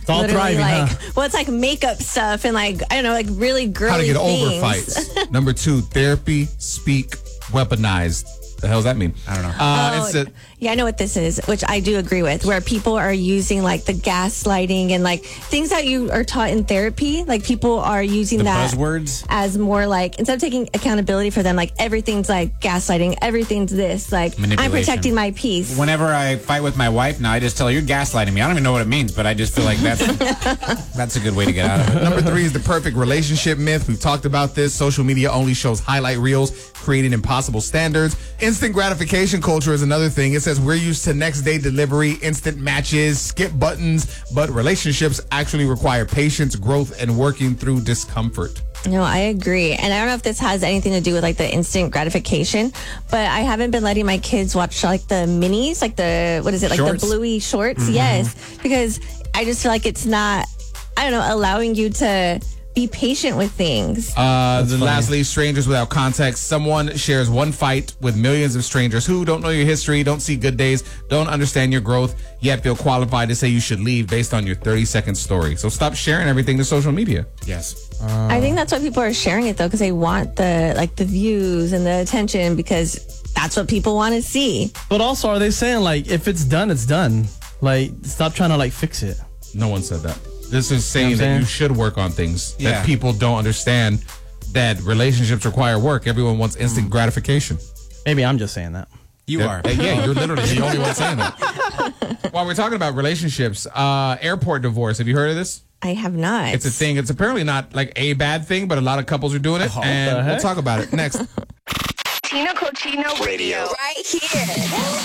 It's all literally thriving, like, huh? well, it's like makeup stuff and like, I don't know, like really girly How to get things. over fights. Number 2, therapy, speak, weaponized. The hell does that mean? I don't know. Yeah, I know what this is, which I do agree with, where people are using like the gaslighting and like things that you are taught in therapy. Like people are using The that buzzwords? as more like, instead of taking accountability for them, like everything's like gaslighting, everything's this, like I'm Manipulation. protecting my peace. Whenever I fight with my wife now, I just tell her, you're gaslighting me. I don't even know what it means, but I just feel like that's a good way to get out of it. Number 3 is the perfect relationship myth. We've talked about this. Social media only shows highlight reels, creating impossible standards. Instant gratification culture is another thing. It says we're used to next day delivery, instant matches, skip buttons, but relationships actually require patience, growth, and working through discomfort. No, I agree. And I don't know if this has anything to do with like the instant gratification, but I haven't been letting my kids watch like the minis, like the, what is it, like Shorts? the bluey shorts. Yes, because I just feel like it's not, I don't know, allowing you to be patient with things. Lastly, strangers without context. Someone shares one fight with millions of strangers who don't know your history, don't see good days, don't understand your growth, yet feel qualified to say you should leave based on your 30-second story. So stop sharing everything to social media. Yes. I think that's why people are sharing it though, because they want the views and the attention, because that's what people want to see. But also, are they saying like, if it's done, it's done? Like, stop trying to like fix it. No one said that. This is saying You know what I'm that saying? you should work on things. Yeah. That people don't understand that relationships require work. Everyone wants instant gratification. Maybe I'm just saying that. You are. Yeah, you're literally the only one saying that. While we're talking about relationships, airport divorce. Have you heard of this? I have not. It's a thing. It's apparently not like a bad thing, but a lot of couples are doing it. And we'll talk about it next. Tino Cochino Radio. Right here.